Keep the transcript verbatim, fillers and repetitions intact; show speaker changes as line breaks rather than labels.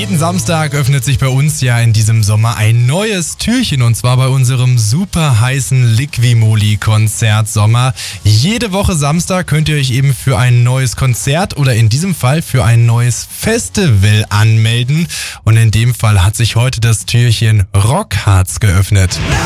Jeden Samstag öffnet sich bei uns ja in diesem Sommer ein neues Türchen und zwar bei unserem super heißen Liqui-Moly-Konzert Sommer. Jede Woche Samstag könnt ihr euch eben für ein neues Konzert oder in diesem Fall für ein neues Festival anmelden und in dem Fall hat sich heute das Türchen Rockharz geöffnet.